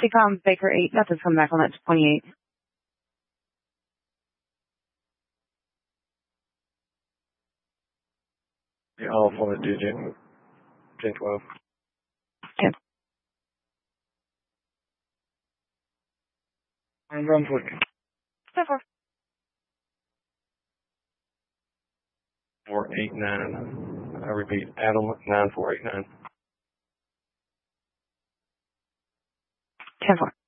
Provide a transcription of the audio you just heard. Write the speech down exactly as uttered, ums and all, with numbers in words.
Become Baker eight, nothing's coming back on that twenty-eight. Yeah, off on the digit. ten twelve. ten. I'm Brunswick. ten four. four eight nine. I repeat, Adam nine four eight nine. ten four.